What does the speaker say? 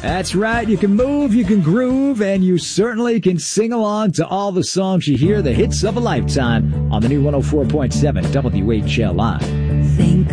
That's right. You can move, you can groove, and you certainly can sing along to all the songs you hear, the hits of a lifetime on the new 104.7 WHLI. Think